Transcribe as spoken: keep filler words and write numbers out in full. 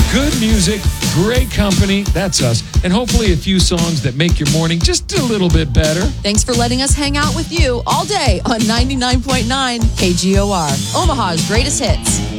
Good music, great company, that's us, and hopefully a few songs that make your morning just a little bit better. Thanks for letting us hang out with you all day on ninety-nine point nine K G O R, Omaha's greatest hits.